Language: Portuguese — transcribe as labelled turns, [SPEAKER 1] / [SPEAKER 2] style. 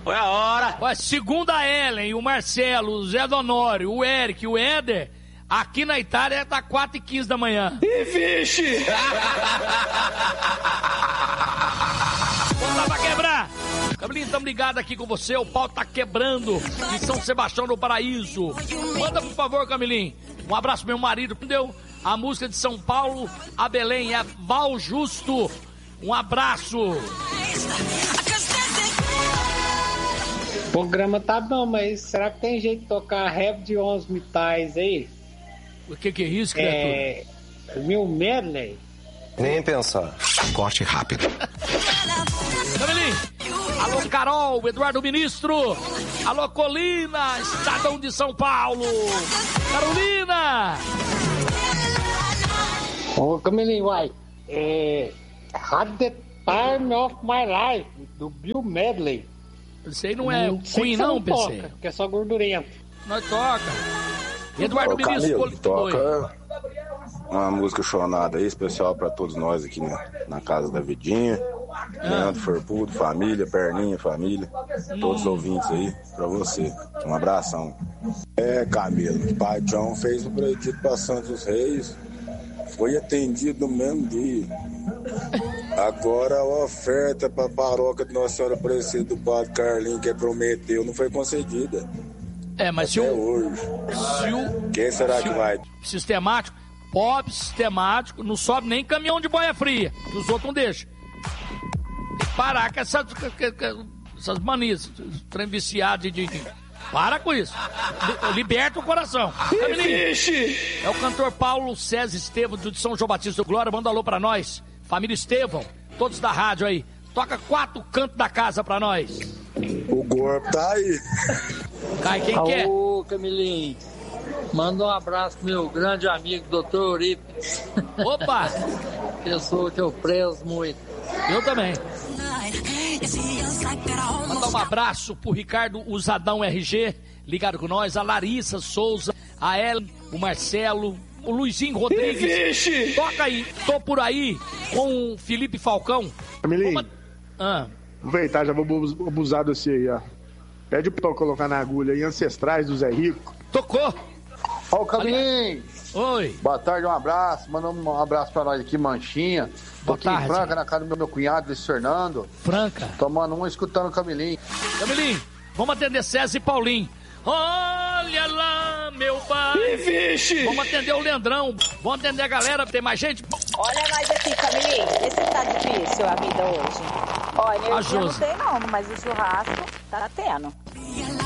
[SPEAKER 1] Foi a hora.
[SPEAKER 2] Ué, segundo a Ellen, o Marcelo, o Zé Donório, o Eric, o Éder, aqui na Itália tá 4h15 da manhã.
[SPEAKER 1] Ih, vixe!
[SPEAKER 2] Vamos lá pra quebrar! Camilinho, estamos ligados aqui com você, o pau tá quebrando em São Sebastião do Paraíso. Manda, por favor, Camilinho. Um abraço pro meu marido, deu a música de São Paulo a Belém, é Val Justo. Um abraço.
[SPEAKER 3] O programa tá bom, mas será que tem jeito de tocar rap de 11 metais aí?
[SPEAKER 2] O que é isso, criatura?
[SPEAKER 3] Meu medley.
[SPEAKER 4] Nem pensar.
[SPEAKER 5] Corte rápido.
[SPEAKER 2] Camilinho. Alô, Carol, Eduardo Ministro. Alô, Colina, Estadão de São Paulo. Carolina.
[SPEAKER 3] Ô, Camilinho, vai. Had the Time of My Life, do Bill Medley.
[SPEAKER 2] Isso aí não é Queen, não, PC.
[SPEAKER 3] Porque é só gordurento.
[SPEAKER 2] Nós toca. Eduardo Ministro.
[SPEAKER 4] Camilo, toca uma música chonada aí, especial pra todos nós aqui na casa da Vidinha. Leandro Ferpudo, família, Perninha, família. Todos os ouvintes aí, pra você. Um abração. Camilo, pai John fez o pedido pra Santos Reis. Foi atendido no mesmo dia. Agora a oferta para a paróquia de Nossa Senhora Aparecida do Padre Carlinhos, que prometeu, não foi concedida.
[SPEAKER 2] Mas
[SPEAKER 4] até hoje. Quem será que vai?
[SPEAKER 2] Sistemático, pobre, sistemático, não sobe nem caminhão de boia fria, que os outros não deixam. Tem que parar com essas manias, trem viciado de... Para com isso. Liberta o coração. É o cantor Paulo César Estevão, de São João Batista do Glória. Manda alô pra nós. Família Estevão, todos da rádio aí. Toca 4 cantos da casa pra nós.
[SPEAKER 4] O corpo tá aí.
[SPEAKER 2] Cai quem quer.
[SPEAKER 6] Ô, Camilinho. Manda um abraço pro meu grande amigo, Dr. Eurípides.
[SPEAKER 2] Opa!
[SPEAKER 6] Pessoa que eu prezo muito.
[SPEAKER 2] Eu também. Mandar um abraço pro Ricardo Usadão RG, ligado com nós, a Larissa Souza, a Ellen, o Marcelo, o Luizinho Rodrigues. Toca aí, tô por aí com o Felipe Falcão.
[SPEAKER 7] Camilinho, aproveitar, já vou abusar desse aí, ó. Pede pro colocar na agulha aí, Ancestrais do Zé Rico.
[SPEAKER 2] Tocou.
[SPEAKER 8] Ó, Camilinho.
[SPEAKER 2] Oi.
[SPEAKER 8] Boa tarde, um abraço. Manda um abraço pra nós aqui, Manchinha. Tô aqui em Franca, na casa do meu cunhado, Luiz Fernando.
[SPEAKER 2] Franca.
[SPEAKER 8] Tomando um, escutando o Camilinho.
[SPEAKER 2] Camilinho, vamos atender César e Paulinho. Olha lá, meu pai.
[SPEAKER 1] Vixe.
[SPEAKER 2] Vamos atender o Leandrão. Vamos atender a galera, tem mais gente?
[SPEAKER 9] Olha nós aqui, Camilinho. Esse tá difícil a vida hoje. Olha, eu não tem não, mas o churrasco tá tendo.